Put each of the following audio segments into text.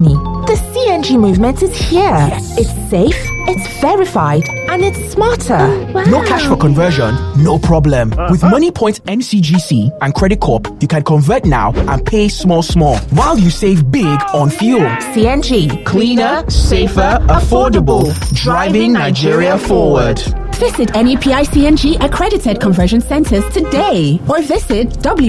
company. The CNG movement is here. Yes. It's safe, it's verified, and it's smarter. Oh, wow. No cash for conversion, no problem. With MoneyPoint NCGC and Credit Corp, you can convert now and pay small while you save big on fuel. CNG. Cleaner, safer, affordable. Driving Nigeria forward. Visit any PICNG accredited conversion centers today or visit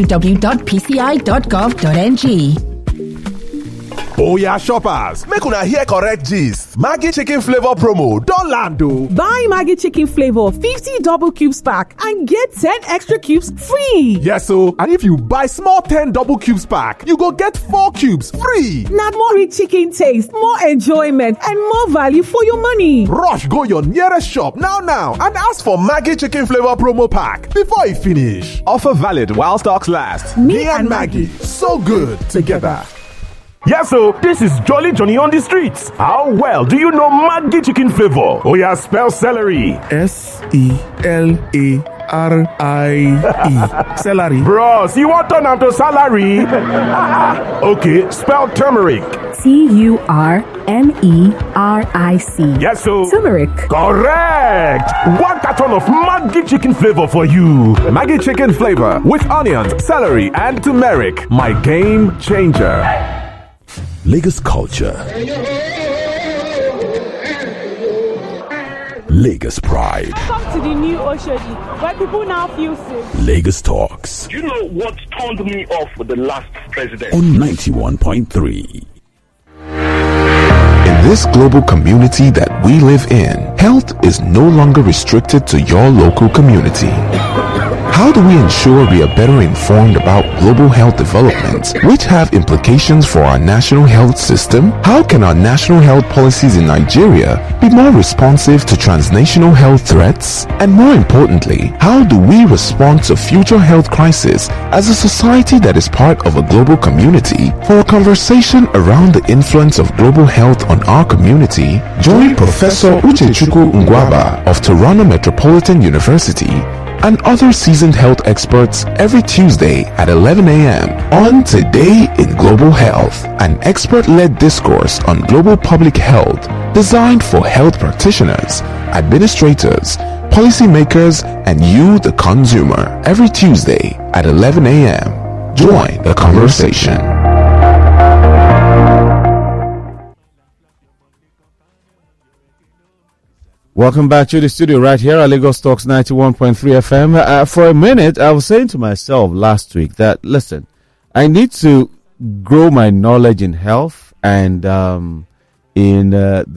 www.pci.gov.ng. Oh yeah, shoppers, make una hear correct gist. Maggi chicken flavor promo don land o. Buy Maggi chicken flavor 50 double cubes pack and get 10 extra cubes free. Yes o, and if you buy small 10 double cubes pack, you go get 4 cubes free. Na more rich chicken taste, more enjoyment, and more value for your money. Rush go your nearest shop now and ask for Maggi chicken flavor promo pack before e finish. Offer valid while stocks last. Me and Maggi, so good together. Yes, so this is Jolly Johnny on the streets. How well do you know Maggi chicken flavor? Oh yeah, spell celery. SELARIE. Celery. Bros, you want turn to salary? Okay, spell turmeric. TURMERIC. Yes, so turmeric. Correct. 1 carton of Maggi chicken flavor for you. Maggi chicken flavor with onions, celery, and turmeric. My game changer. Lagos culture. Lagos pride. Come to the new Oshodi, where people now feel safe. Lagos talks. You know what turned me off with the last president? On 91.3. In this global community that we live in, health is no longer restricted to your local community. How do we ensure we are better informed about global health developments, which have implications for our national health system? How can our national health policies in Nigeria be more responsive to transnational health threats? And more importantly, how do we respond to future health crises as a society that is part of a global community? For a conversation around the influence of global health on our community, join Professor Uchechukwu Ngwaba of Toronto Metropolitan University and other seasoned health experts every Tuesday at 11 a.m. on Today in Global Health, an expert-led discourse on global public health designed for health practitioners, administrators, policymakers, and you, the consumer, every Tuesday at 11 a.m. Join the conversation. Welcome back to the studio right here at Lagos Talks 91.3 FM. For a minute, I was saying to myself last week that, listen, I need to grow my knowledge in health and in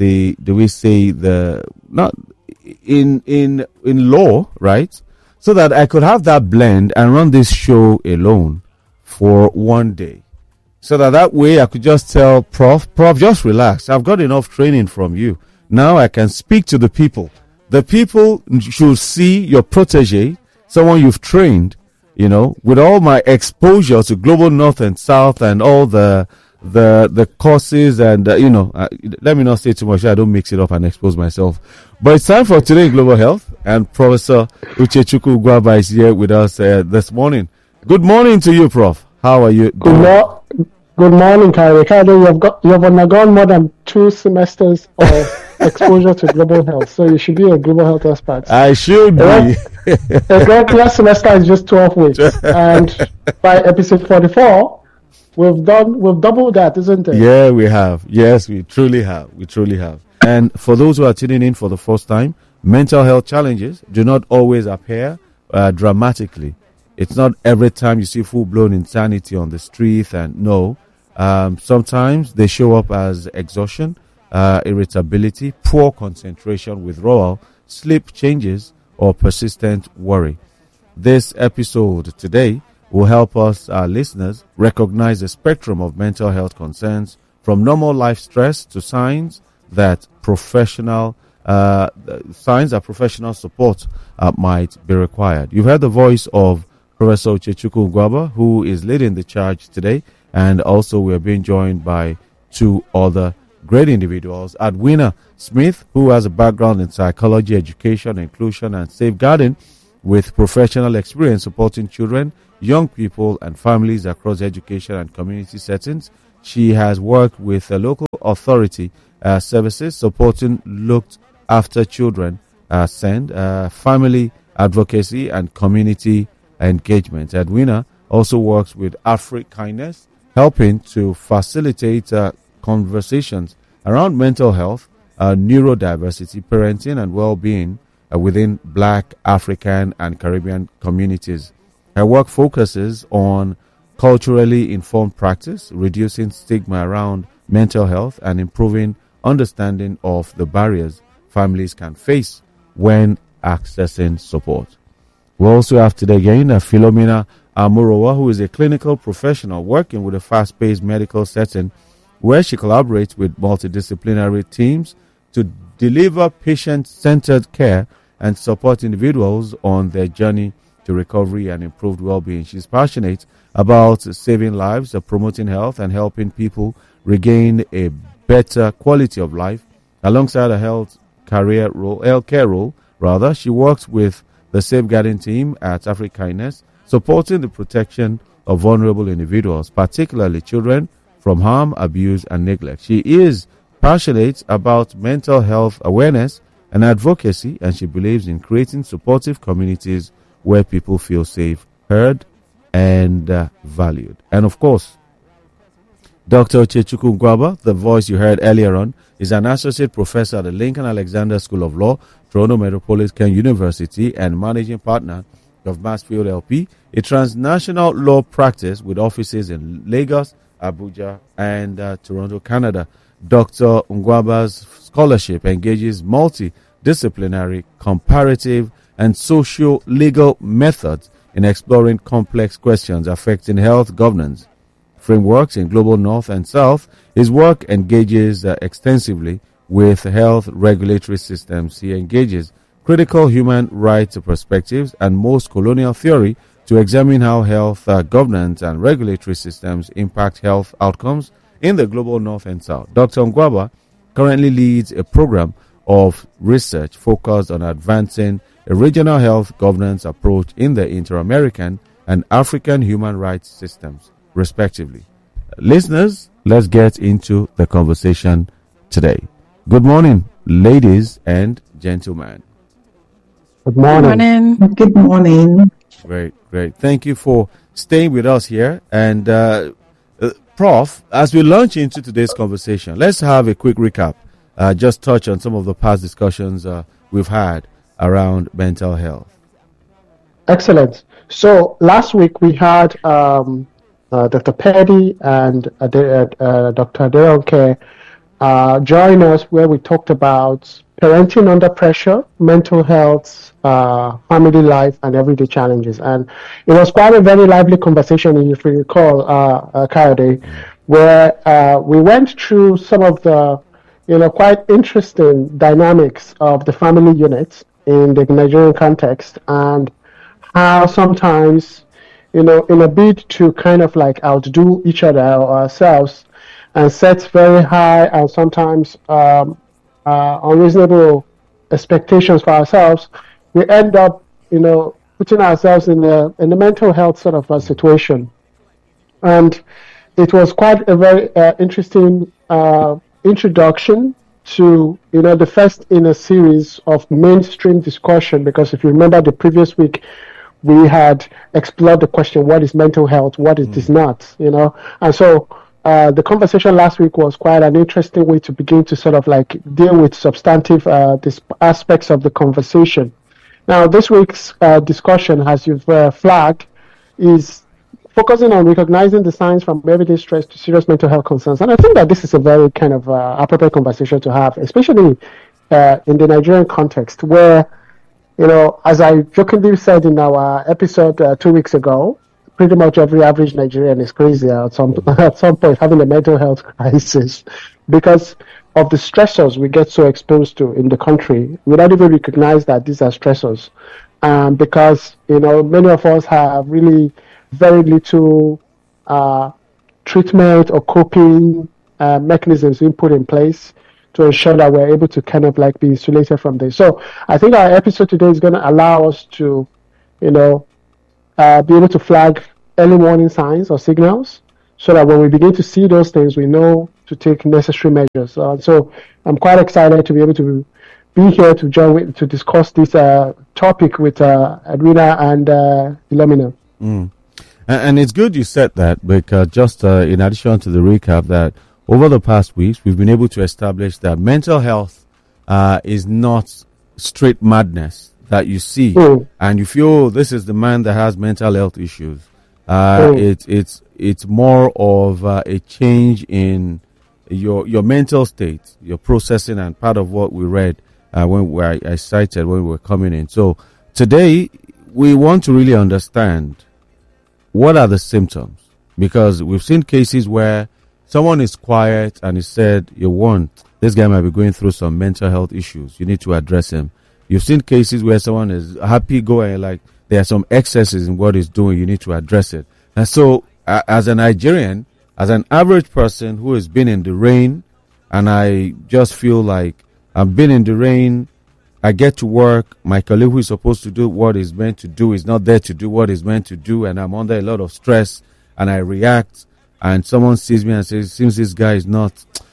law, right? So that I could have that blend and run this show alone for one day. So that way I could just tell Prof, just relax. I've got enough training from you. Now I can speak to the people. The people should see your protege, someone you've trained, with all my exposure to global north and south and all the courses and, let me not say too much. I don't mix it up and expose myself. But it's time for Today in Global Health, and Professor Uchechukwu Ngwaba is here with us this morning. Good morning to you, Prof. How are you doing? Good morning, Ricardo. You've undergone more than 2 semesters of exposure to global health, so you should be a global health expert. I should be. The regular semester is just 12 weeks, and by episode 44, we've doubled that, isn't it? Yeah, we have. Yes, we truly have. And for those who are tuning in for the first time, mental health challenges do not always appear dramatically. It's not every time you see full-blown insanity on the street, and no. Sometimes they show up as exhaustion, irritability, poor concentration, withdrawal, sleep changes, or persistent worry. This episode today will help us, our listeners, recognize the spectrum of mental health concerns, from normal life stress to signs that professional support might be required. You've heard the voice of Professor Uchechukwu Ngwaba, who is leading the charge today. And also we are being joined by 2 other great individuals. Adwina Smith, who has a background in psychology, education, inclusion, and safeguarding, with professional experience supporting children, young people, and families across education and community settings. She has worked with local authority services supporting looked after children, family advocacy and community engagement. Edwina also works with Africa Kindness, helping to facilitate conversations around mental health, neurodiversity, parenting, and well-being within Black, African, and Caribbean communities. Her work focuses on culturally informed practice, reducing stigma around mental health, and improving understanding of the barriers families can face when accessing support. We also have today again Philomena Amurowa, who is a clinical professional working with a fast-paced medical setting where she collaborates with multidisciplinary teams to deliver patient-centered care and support individuals on their journey to recovery and improved well-being. She's passionate about saving lives, promoting health, and helping people regain a better quality of life. Alongside a healthcare role, she works with the safeguarding team at Africa Kindness, supporting the protection of vulnerable individuals, particularly children, from harm, abuse, and neglect. She is passionate about mental health awareness and advocacy, and she believes in creating supportive communities where people feel safe, heard, and valued. And of course, Dr. Ochechukwu Ngwaba, the voice you heard earlier on, is an associate professor at the Lincoln Alexander School of Law, Toronto Metropolitan University, and managing partner of Massfield LP, a transnational law practice with offices in Lagos, Abuja, and Toronto, Canada. Dr. Ngwaba's scholarship engages multidisciplinary, comparative, and socio-legal methods in exploring complex questions affecting health governance frameworks in global north and south. His work engages extensively with health regulatory systems. He engages critical human rights perspectives and most colonial theory to examine how health governance and regulatory systems impact health outcomes in the global north and south. Dr. Ngwaba currently leads a program of research focused on advancing a regional health governance approach in the Inter-American and African human rights systems, respectively. Listeners, let's get into the conversation today. Good morning, ladies and gentlemen. Good morning. Good morning. Great. Thank you for staying with us here. And Prof, as we launch into today's conversation, let's have a quick recap. Just touch on some of the past discussions we've had around mental health. Excellent. So last week we had Dr. Petty and Dr. Aderonke join us, where we talked about parenting under pressure, mental health, family life, and everyday challenges. And it was quite a very lively conversation, if you recall, Kayode, where we went through some of the quite interesting dynamics of the family units in the Nigerian context, and how sometimes, in a bid to kind of like outdo each other or ourselves and set very high and sometimes unreasonable expectations for ourselves, we end up, putting ourselves in the mental health sort of a situation. And it was quite a very interesting introduction to the first in a series of mainstream discussion, because if you remember the previous week we had explored the question, what is mental health, what it is not, and so the conversation last week was quite an interesting way to begin to sort of like deal with substantive aspects of the conversation. Now this week's discussion, as you've flagged, is focusing on recognizing the signs from everyday stress to serious mental health concerns. And I think that this is a very kind of appropriate conversation to have, especially in the Nigerian context, where, as I jokingly said in our episode 2 weeks ago, pretty much every average Nigerian is crazy at some point having a mental health crisis because of the stressors we get so exposed to in the country. We don't even recognize that these are stressors. Because, many of us have really very little treatment or coping mechanisms being put in place to ensure that we're able to kind of like be insulated from this. So I think our episode today is going to allow us to, be able to flag early warning signs or signals so that when we begin to see those things, we know to take necessary measures. So I'm quite excited to be able to be here to discuss this topic with Edwina and Philomena. And it's good you said that, because just in addition to the recap, that over the past weeks, we've been able to establish that mental health is not straight madness that you see and you feel this is the man that has mental health issues. It's more of a change in your mental state, your processing, and part of what we read when I cited when we were coming in. So today we want to really understand what are the symptoms, because we've seen cases where someone is quiet and he said, this guy might be going through some mental health issues. You need to address him. You've seen cases where someone is happy going, like there are some excesses in what he's doing. You need to address it. And so as a Nigerian, as an average person who has been in the rain, and I just feel like I've been in the rain, I get to work, my colleague who is supposed to do what he's meant to do is not there to do what he's meant to do, and I'm under a lot of stress, and I react, and someone sees me and says, since this guy is not,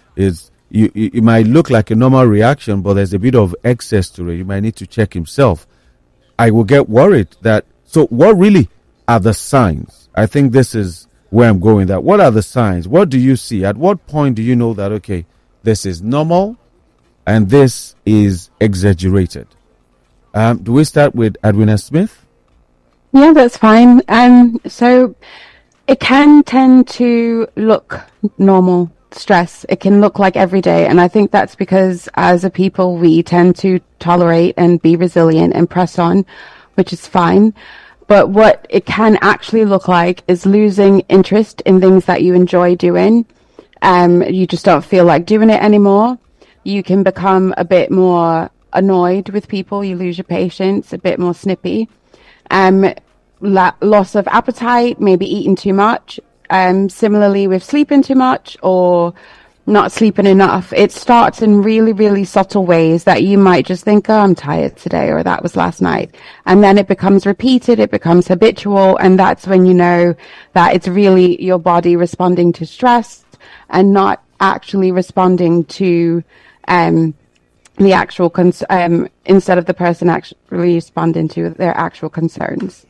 it might look like a normal reaction, but there's a bit of excess to it. You might need to check himself. I will get worried so what really are the signs? I think this is where I'm going. That what are the signs? What do you see? At what point do you know that, okay, this is normal and this is exaggerated? Do we start with Edwina Smith? Yeah, that's fine. So it can tend to look normal stress. It can look like every day. And I think that's because as a people, we tend to tolerate and be resilient and press on, which is fine. But what it can actually look like is losing interest in things that you enjoy doing. You just don't feel like doing it anymore. You can become a bit more annoyed with people. You lose your patience, a bit more snippy. Loss of appetite, maybe eating too much. Similarly with sleeping too much or not sleeping enough. It starts in really, really subtle ways that you might just think, oh, I'm tired today, or that was last night. And then it becomes repeated, it becomes habitual, and that's when you know that it's really your body responding to stress and not actually responding to the actual instead of the person actually responding to their actual concerns.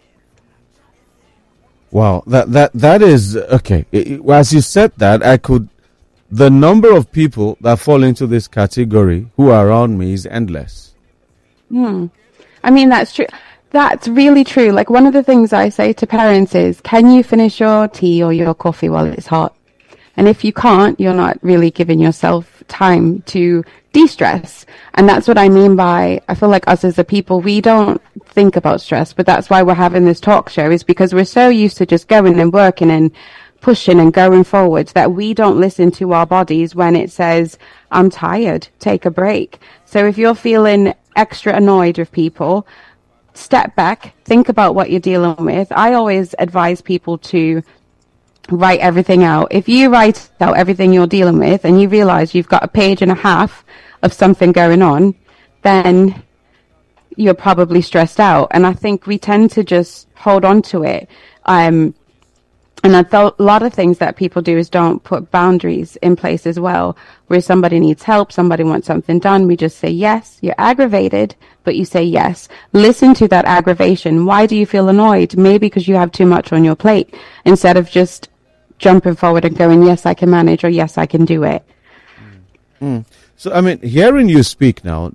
Wow, that is okay. As you said that, the number of people that fall into this category who are around me is endless. I mean, that's true. That's really true. Like, one of the things I say to parents is, can you finish your tea or your coffee while it's hot? And if you can't, you're not really giving yourself time to de-stress. And that's what I mean by, I feel like us as a people, we don't think about stress, but that's why we're having this talk show, is because we're so used to just going and working and pushing and going forwards that we don't listen to our bodies when it says, I'm tired, take a break. So if you're feeling extra annoyed with people, step back, think about what you're dealing with. I always advise people to write everything out. If you write out everything you're dealing with and you realize you've got a page and a half of something going on, then you're probably stressed out. And I think we tend to just hold on to it. And I thought a lot of things that people do is don't put boundaries in place as well, where somebody needs help, somebody wants something done, we just say yes. You're aggravated, but you say yes. Listen to that aggravation. Why do you feel annoyed? Maybe because you have too much on your plate, instead of just jumping forward and going, yes, I can manage, or yes, I can do it. So, I mean, hearing you speak now,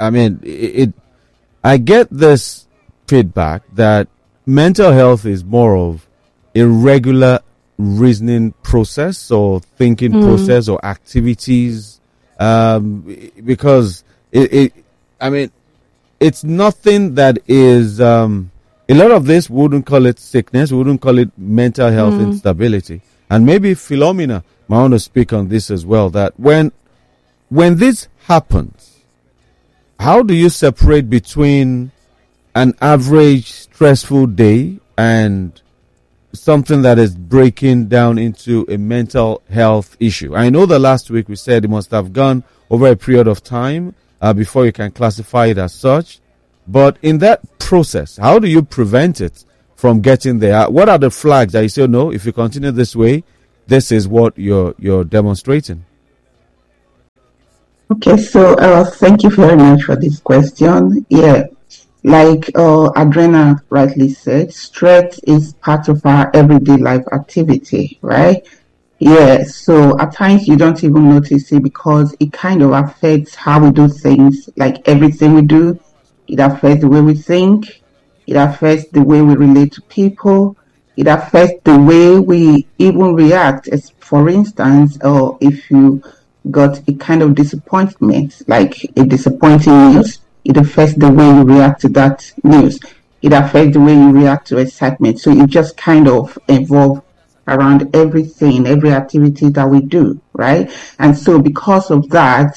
I get this feedback that mental health is more of a regular reasoning process or thinking process or activities, because it's nothing that is, a lot of this, we wouldn't call it sickness, we wouldn't call it mental health instability. And maybe Philomena might want to speak on this as well, that when this happens, how do you separate between an average stressful day and something that is breaking down into a mental health issue? I know that last week we said it must have gone over a period of time before you can classify it as such. But in that process, how do you prevent it from getting there? What are the flags that you say, no, if you continue this way, this is what you're demonstrating? Okay, so thank you very much for this question. Yeah, like Adrena rightly said, stress is part of our everyday life activity, right? Yeah, so at times you don't even notice it because it kind of affects how we do things, like everything we do. It affects the way we think. It affects the way we relate to people. It affects the way we even react. As for instance, if you got a kind of disappointment, like a disappointing news, it affects the way you react to that news. It affects the way you react to excitement. So it just kind of evolves around everything, every activity that we do, right? And so because of that,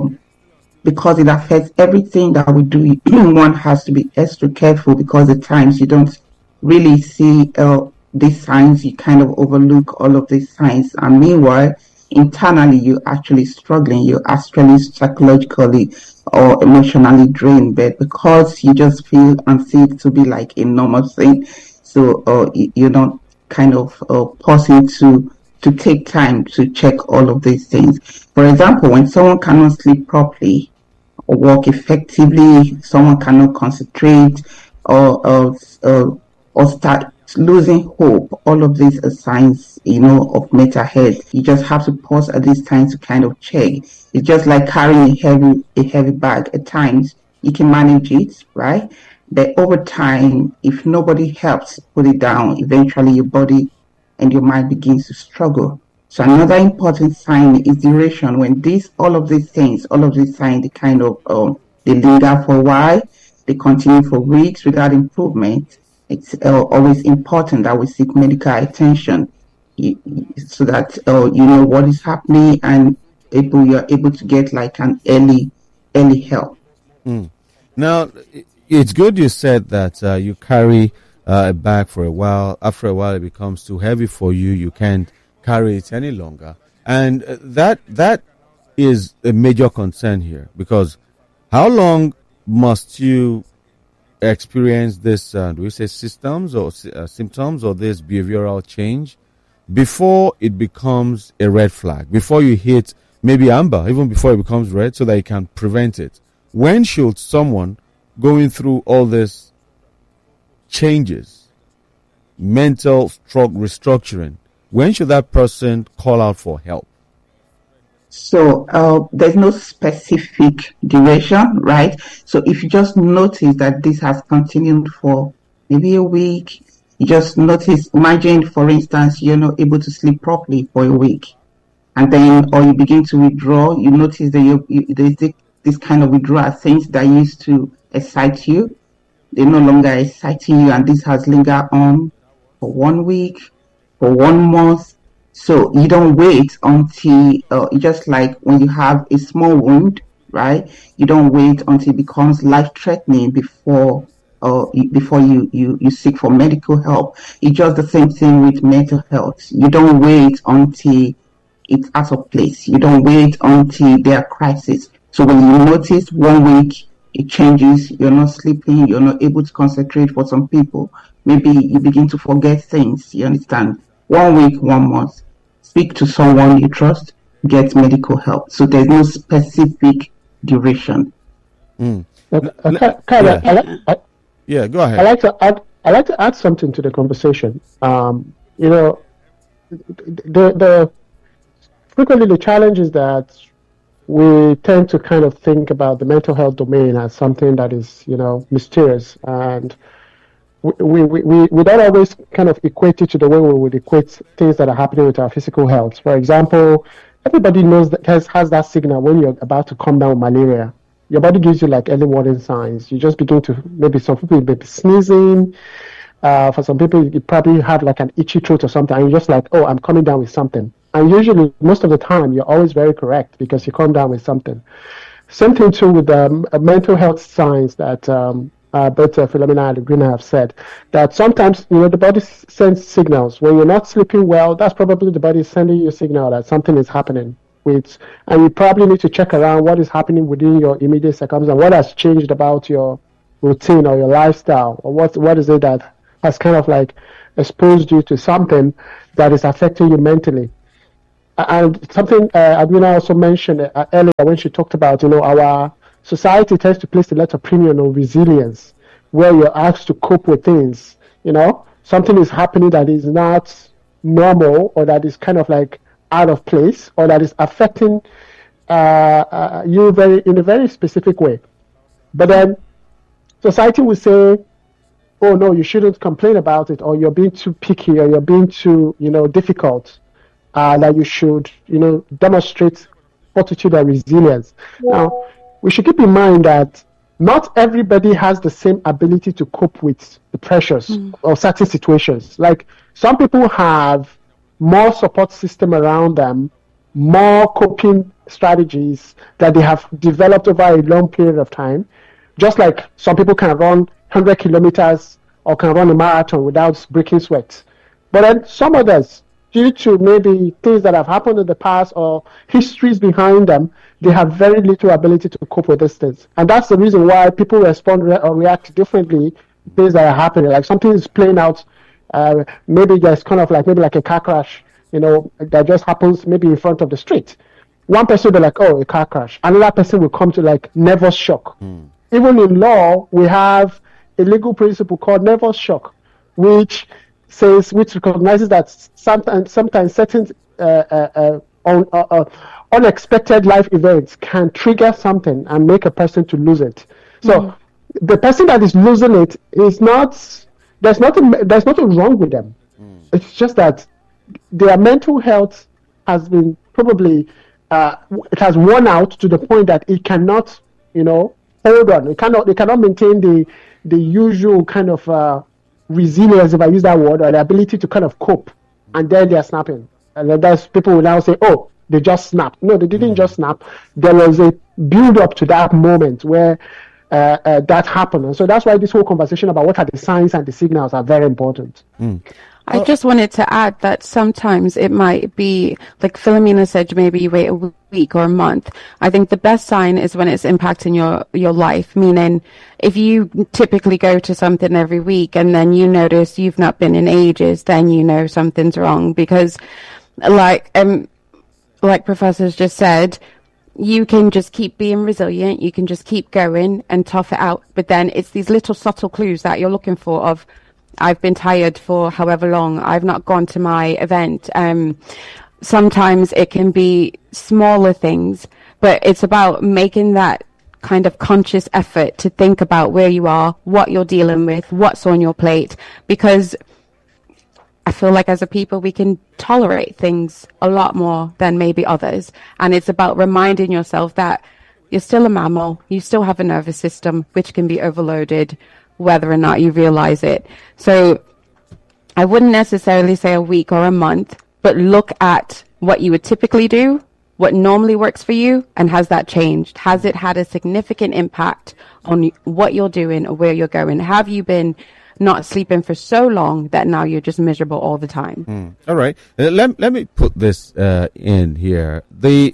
because it affects everything that we do, one has to be extra careful because at times you don't really see these signs, you kind of overlook all of these signs. And meanwhile, internally, you're actually struggling, you're actually psychologically or emotionally drained, but because you just feel and see it to be like a normal thing, so you're not kind of pausing to take time to check all of these things. For example, when someone cannot sleep properly or work effectively, someone cannot concentrate or start losing hope, all of these are signs, of mental health. You just have to pause at this time to kind of check. It's just like carrying a heavy bag. At times, you can manage it, right? But over time, if nobody helps put it down, eventually your body and your mind begins to struggle. So another important sign is duration. When all of these signs, they kind of, they linger for a while, they continue for weeks without improvement. It's always important that we seek medical attention so that you know what is happening and you're able to get like an early help. Now, it's good you said that you carry a bag for a while. After a while, it becomes too heavy for you. You can't carry it any longer. And that is a major concern here, because how long must you experience this, do we say symptoms or this behavioral change before it becomes a red flag, before you hit maybe amber, even before it becomes red, so that you can prevent it? When should someone going through all this changes, mental restructuring, when should that person call out for help? So there's no specific duration, right? So if you just notice that this has continued for maybe a week, you just notice, imagine, for instance, you're not able to sleep properly for a week. And then, or you begin to withdraw, you notice that there's this kind of withdrawal, things that used to excite you, they're no longer exciting you, and this has lingered on for 1 week, for 1 month. So you don't wait until, just like when you have a small wound, right? You don't wait until it becomes life-threatening before you seek for medical help. It's just the same thing with mental health. You don't wait until it's out of place. You don't wait until there are crises. So when you notice 1 week, it changes, you're not sleeping, you're not able to concentrate for some people. Maybe you begin to forget things, you understand? 1 week, 1 month. Speak to someone you trust, get medical help. So there's no specific duration. Yeah, go ahead. I like to add something to the conversation. Frequently the challenge is that we tend to kind of think about the mental health domain as something that is, mysterious, and we don't always kind of equate it to the way we would equate things that are happening with our physical health. For example, everybody knows that has that signal when you're about to come down with malaria. Your body gives you like early warning signs. You just begin to, maybe some people may be sneezing. For some people, you probably have like an itchy throat or something, and you're just like, oh, I'm coming down with something. And usually, most of the time, you're always very correct because you come down with something. Same thing too with mental health signs that both Philomena and Adrena have said, that sometimes, the body sends signals. When you're not sleeping well, that's probably the body sending you a signal that something is happening. And you probably need to check around what is happening within your immediate circumstance, what has changed about your routine or your lifestyle, or what is it that has kind of like exposed you to something that is affecting you mentally. And something Adwina also mentioned earlier when she talked about, our society tends to place a lot of premium on resilience, where you're asked to cope with things. Something is happening that is not normal, or that is kind of like out of place, or that is affecting you in a very specific way. But then society will say, oh no, you shouldn't complain about it, or you're being too picky, or you're being too, difficult. That you should, demonstrate fortitude and resilience. Now, we should keep in mind that not everybody has the same ability to cope with the pressures of certain situations. Like, some people have more support system around them, more coping strategies that they have developed over a long period of time. Just like some people can run 100 kilometers or can run a marathon without breaking sweat. But then some others, due to maybe things that have happened in the past or histories behind them, they have very little ability to cope with these things. And that's the reason why people respond or react differently to things that are happening. Like something is playing out, maybe there's kind of like a car crash, that just happens maybe in front of the street. One person will be like, oh, a car crash. Another person will come to like nervous shock. Even in law, we have a legal principle called nervous shock, which recognizes that sometimes certain unexpected life events can trigger something and make a person to lose it. So the person that is losing it is there's nothing wrong with them. It's just that their mental health has been probably it has worn out to the point that it cannot hold on. They cannot maintain the usual kind of resilience, if I use that word, or the ability to kind of cope, and then they are snapping. And then that's people will now say, oh, they just snapped. No, they didn't just snap. There was a build up to that moment where that happened. And so that's why this whole conversation about what are the signs and the signals are very important. I just wanted to add that sometimes it might be, like Philomena said, maybe you wait a week or a month. I think the best sign is when it's impacting your life, meaning if you typically go to something every week and then you notice you've not been in ages, then something's wrong. Because like Professor's just said, you can just keep being resilient, you can just keep going and tough it out. But then it's these little subtle clues that you're looking for of, I've been tired for however long, I've not gone to my event. Sometimes it can be smaller things, but it's about making that kind of conscious effort to think about where you are, what you're dealing with, what's on your plate, because I feel like as a people we can tolerate things a lot more than maybe others. And it's about reminding yourself that you're still a mammal, you still have a nervous system which can be overloaded, whether or not you realize it. So I wouldn't necessarily say a week or a month, but look at what you would typically do, what normally works for you, and has that changed? Has it had a significant impact on what you're doing or where you're going? Have you been not sleeping for so long that now you're just miserable all the time? All right. Let me put this in here.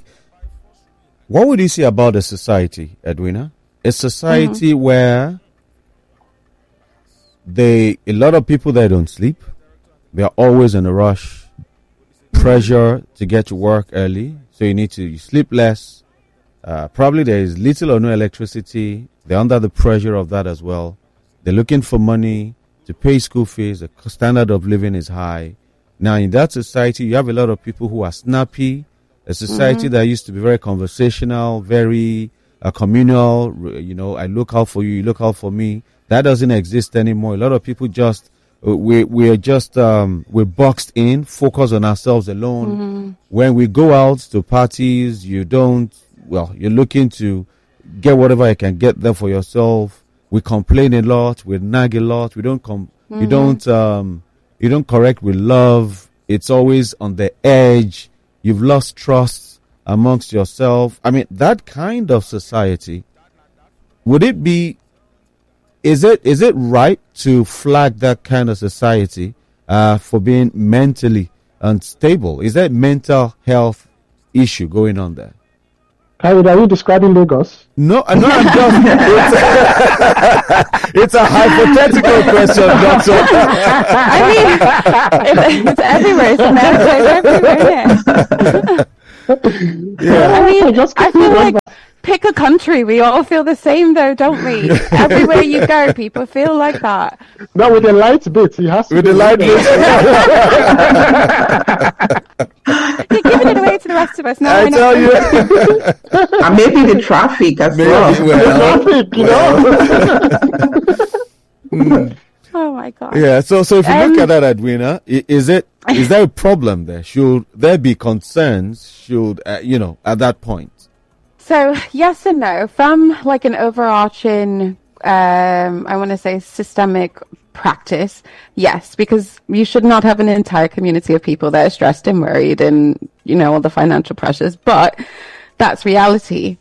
What would you say about a society, Edwina? A society where a lot of people that don't sleep, they are always in a rush, pressure to get to work early, so you sleep less. Probably there is little or no electricity. They're under the pressure of that as well. They're looking for money to pay school fees. The standard of living is high. Now, in that society, you have a lot of people who are snappy. A society that used to be very conversational, very communal. I look out for you, you look out for me. That doesn't exist anymore. A lot of people just we're boxed in, focus on ourselves alone. When we go out to parties, you're looking to get whatever you can get there for yourself. We complain a lot, we nag a lot. You don't correct with love. It's always on the edge. You've lost trust amongst yourself. I mean, that kind of society, is it right to flag that kind of society for being mentally unstable? Is that mental health issue going on there? Are you describing Lagos? No, I'm just. It's a hypothetical question, Doctor. I mean, it's everywhere. It's everywhere. Yeah. I mean, I feel like pick a country. We all feel the same, though, don't we? Everywhere you go, people feel like that. No, with the light bits, he has to. With the light bits. You're giving it away to the rest of us now. I tell you. And maybe the traffic as well. The traffic, you know. Oh my God. Yeah. So if you look at that, Edwina, is there a problem there? Should there be concerns? At that point? So yes and no. From like an overarching, I want to say systemic practice, yes, because you should not have an entire community of people that are stressed and worried and, all the financial pressures, but that's reality.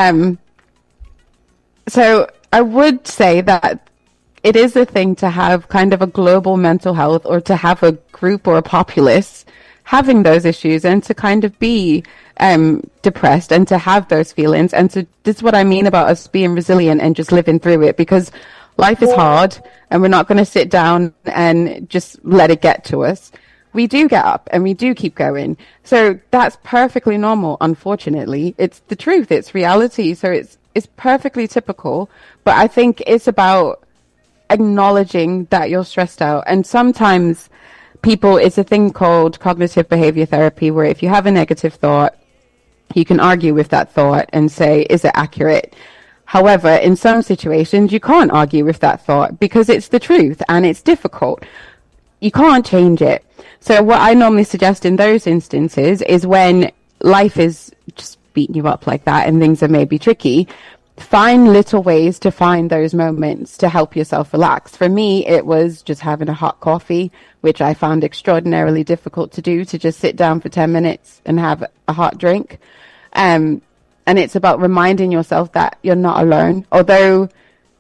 So I would say that it is a thing to have kind of a global mental health, or to have a group or a populace having those issues and to kind of be depressed and to have those feelings. And this is what I mean about us being resilient and just living through it, because life is hard and we're not going to sit down and just let it get to us. We do get up and we do keep going. So that's perfectly normal. Unfortunately, it's the truth. It's reality. So it's perfectly typical. But I think it's about acknowledging that you're stressed out. And sometimes it's a thing called cognitive behavior therapy, where if you have a negative thought, you can argue with that thought and say, is it accurate? However, in some situations, you can't argue with that thought because it's the truth and it's difficult. You can't change it. So what I normally suggest in those instances is when life is just beating you up like that and things are maybe tricky, find little ways to find those moments to help yourself relax. For me, it was just having a hot coffee, which I found extraordinarily difficult to do, to just sit down for 10 minutes and have a hot drink. And it's about reminding yourself that you're not alone. Although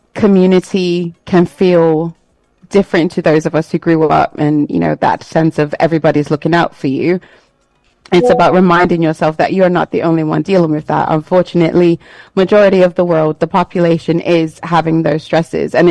community can feel different to those of us who grew up and, that sense of everybody's looking out for you. It's about reminding yourself that you're not the only one dealing with that. Unfortunately, majority of the world, the population is having those stresses, and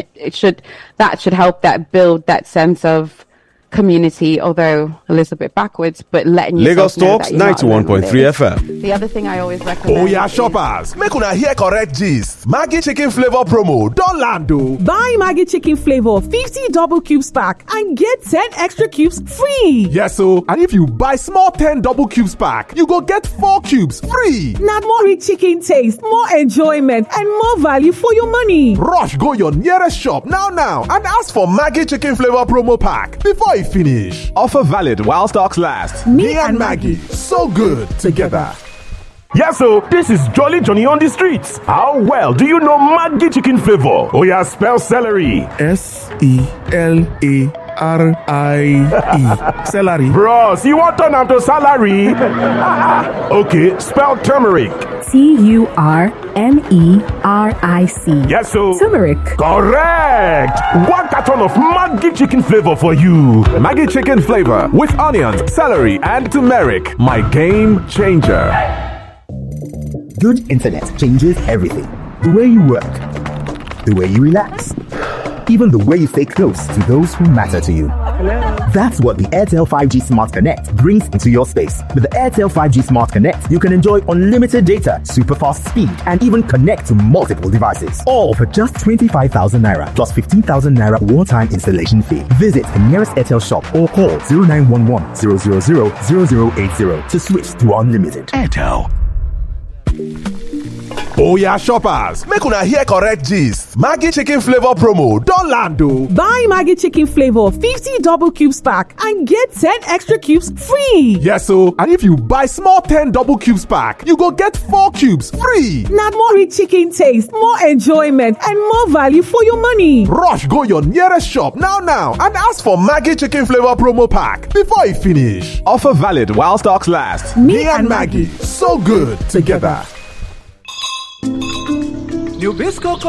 that should help that build that sense of community, although a little bit backwards, but letting yourself know Lagos that Talks 91.3 FM. The other thing I always recommend. Oh yeah, shoppers, make una hear correct gist. Maggi chicken flavor promo don land o. Buy Maggi chicken flavor 50 double cubes pack and get 10 extra cubes free. Yes, so and if you buy small 10 double cubes pack, you go get 4 cubes free. Now more rich chicken taste, more enjoyment, and more value for your money. Rush go your nearest shop now and ask for Maggi chicken flavor promo pack before it finish. Offer valid while stocks last. Me and Maggie, so good together. Yes, so this is Jolly Johnny on the streets. How well do you know Maggi chicken flavor? Oh yeah, spell celery. SELARIE. Celery. Bros, you want turn am to salary? Okay, spell turmeric. TURMERIC. Yes, so turmeric. Correct. 1 carton of Maggi chicken flavor for you. Maggi chicken flavor with onions, celery, and turmeric. My game changer. Good internet changes everything. The way you work, the way you relax, even the way you stay close to those who matter to you. That's what the Airtel 5G Smart Connect brings into your space. With the Airtel 5G Smart Connect, you can enjoy unlimited data, super fast speed, and even connect to multiple devices. All for just 25,000 Naira plus 15,000 Naira one-time installation fee. Visit the nearest Airtel shop or call 0911 000 0080 to switch to unlimited. Airtel. Oh yeah, shoppers, make una hear correct gist. Maggi chicken flavor promo don land o. Buy Maggi chicken flavor 50 double cubes pack and get 10 extra cubes free. Yes, so and if you buy small 10 double cubes pack, you go get 4 cubes free. Now more rich chicken taste, more enjoyment, and more value for your money. Rush go your nearest shop now and ask for Maggi chicken flavor promo pack before it finish. Offer valid while stocks last. Me and Maggie, so good together. Nabisco